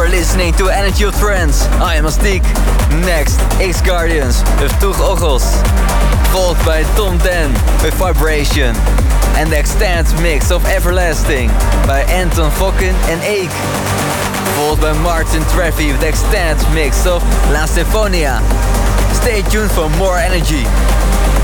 are listening to Energy of Trance. I am Astik. Next, X Guardians with Toeg Ochels. Followed by Tom Den with Vibration. And the extended mix of Everlasting by Anton Fokken and Ache. Followed by Martin Treffy with the extended mix of La Sinfonia. Stay tuned for more energy.